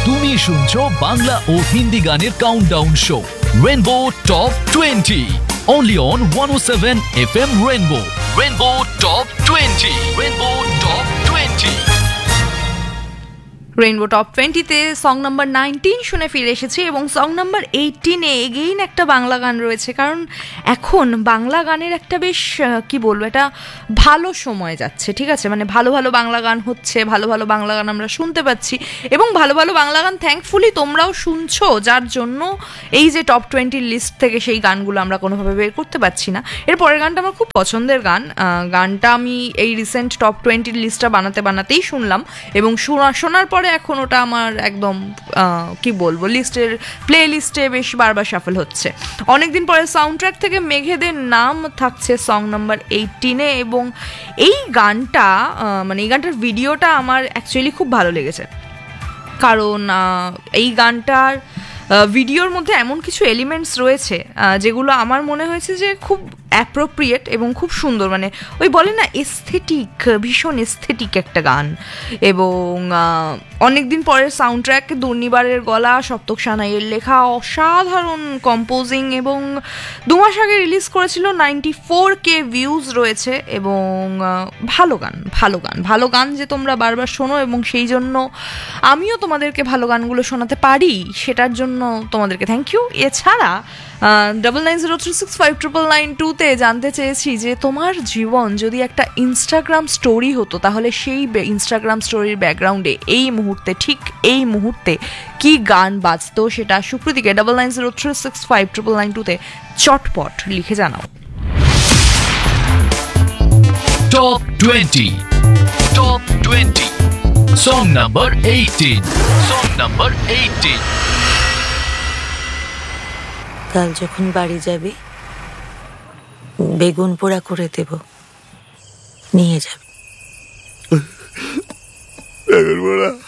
তুমি শুনছো বাংলা ও হিন্দি গানের countdown show rainbow top 20 only on 107 FM Rainbow. Rainbow Top 20. Rainbow Top 20. Rainbow top 20-তে song number 19 শুনে ফিরে এসেছি এবং সং নাম্বার 18-এ এগেইন একটা বাংলা গান রয়েছে, কারণ এখন বাংলা গানের একটা বেশ কি বলবো, এটা ভালো সময় যাচ্ছে, ঠিক আছে? মানে ভালো ভালো বাংলা গান হচ্ছে, ভালো ভালো বাংলা গান আমরা শুনতে পাচ্ছি এবং ভালো ভালো বাংলা গান থ্যাঙ্কফুলি তোমরাও শুনছো, যার জন্য এই যে টপ 20 লিস্ট থেকে সেই গানগুলো আমরা কোনোভাবে বের করতে পারছি না। এর পরের গানটা আমার খুব পছন্দের গান, গানটা আমি এই রিসেন্ট টপ 20 লিস্টটা বানাতেই শুনলাম এবং শোনার পরে এখন ওটা আমার একদম কি বলবো লিস্টের প্লে লিস্টে বেশ বারবার শাফল হচ্ছে। অনেকদিন পরে সাউন্ড ট্র্যাক থেকে মেঘেদের নাম থাকছে সং নাম্বার 18-এ এবং এই গানটা মানে এই গানটার ভিডিওটা আমার অ্যাকচুয়ালি খুব ভালো লেগেছে, কারণ এই গানটার ভিডিওর মধ্যে এমন কিছু এলিমেন্টস রয়েছে যেগুলো আমার মনে হয়েছে যে খুব অ্যাপ্রোপ্রিয়েট এবং খুব সুন্দর, মানে ওই বলে না এস্থেটিক, ভীষণ এস্থেটিক একটা গান। এবং অনেকদিন পরের সাউন্ড ট্র্যাক, দুর্নিবারের গলা, সপ্তক সানাইয়ের লেখা, অসাধারণ কম্পোজিং এবং 2 মাস আগে রিলিজ করেছিল, 94K ভিউজ রয়েছে এবং ভালো গান যে তোমরা বারবার শোনো এবং সেই জন্য আমিও তোমাদেরকে ভালো গানগুলো শোনাতে পারি, সেটার জন্য তোমাদেরকে থ্যাংক ইউ। এছাড়া 9903659992-তে জানতে চেয়েছি যে তোমার জীবন যদি একটা ইনস্টাগ্রাম স্টোরি হতো তাহলে সেই ইনস্টাগ্রাম স্টোরির ব্যাকগ্রাউন্ডে ঠিক এই মুহূর্তে কি গান বাজতো, সেটা সুপ্রীতিকে 9903659992-তে চটপট লিখে জানাও। Top 20. Top 20. Song number 18. Song number 18. কাল যখন বাড়ি যাবি বেগুন পোড়া করে দেব, নিয়ে যাবি। বেগুন পোড়া